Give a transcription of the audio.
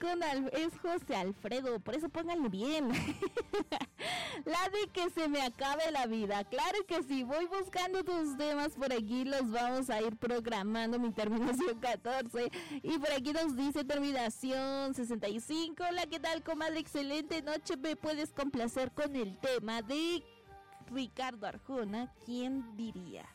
es José Alfredo, por eso pónganle bien. La de que se me acabe la vida. Claro que sí, voy buscando tus temas por aquí, los vamos a ir programando. Mi terminación 14 y por aquí nos dice terminación 65. Hola, ¿qué tal, comadre? Excelente noche. ¿Me puedes complacer con el tema de Ricardo Arjona? ¿Quién diría?